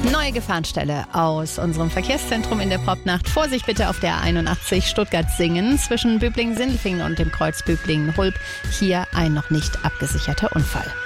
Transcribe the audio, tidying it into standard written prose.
Neue Gefahrenstelle aus unserem Verkehrszentrum in der Popnacht. Vorsicht bitte auf der 81 Stuttgart-Singen zwischen Böblingen-Sindelfingen und dem Kreuz Böblingen-Hulb. Hier ein noch nicht abgesicherter Unfall.